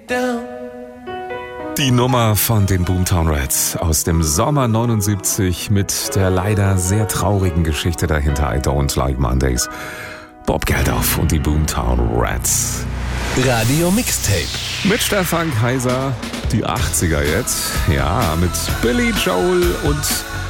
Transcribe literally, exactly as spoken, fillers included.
Die Nummer von den Boomtown Rats aus dem Sommer neunundsiebzig mit der leider sehr traurigen Geschichte dahinter. I Don't Like Mondays. Bob Geldof und die Boomtown Rats. Radio Mixtape. Mit Stefan Kaiser, die achtziger jetzt. Ja, mit Billy Joel und